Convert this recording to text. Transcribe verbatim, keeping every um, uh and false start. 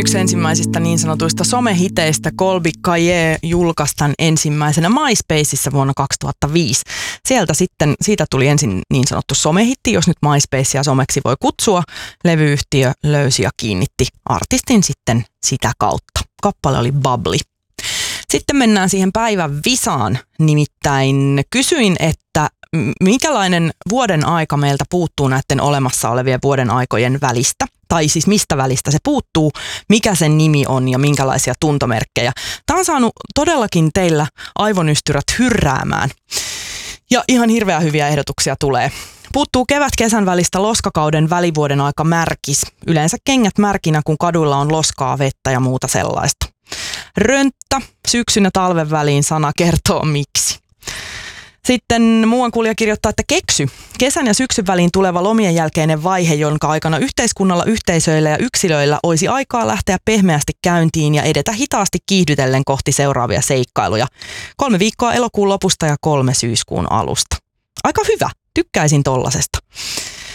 yksi ensimmäisistä niin sanotuista somehiteistä. Colby Kaye julkaisi tämän ensimmäisenä MySpaceissa vuonna kaksituhattaviisi. Sieltä sitten, siitä tuli ensin niin sanottu somehitti, jos nyt MySpacea someksi voi kutsua. Levyyhtiö löysi ja kiinnitti artistin sitten sitä kautta. Kappale oli Bubbly. Sitten mennään siihen päivän visaan, nimittäin kysyin, että minkälainen vuoden aika meiltä puuttuu näiden olemassa olevien vuoden aikojen välistä, tai siis mistä välistä se puuttuu, mikä sen nimi on ja minkälaisia tuntomerkkejä. Tämä on saanut todellakin teillä aivonystyrät hyrräämään ja ihan hirveän hyviä ehdotuksia tulee. Puuttuu kevät-kesän välistä loskakauden välivuoden aika märkis. Yleensä kengät märkinä, kun kaduilla on loskaa, vettä ja muuta sellaista. Rönttä, syksyn ja talven väliin sana kertoo miksi. Sitten muuan kuulija kirjoittaa, että keksy. Kesän ja syksyn väliin tuleva lomien jälkeinen vaihe, jonka aikana yhteiskunnalla, yhteisöillä ja yksilöillä olisi aikaa lähteä pehmeästi käyntiin ja edetä hitaasti kiihdytellen kohti seuraavia seikkailuja. Kolme viikkoa elokuun lopusta ja kolme syyskuun alusta. Aika hyvä. Tykkäisin tollasesta.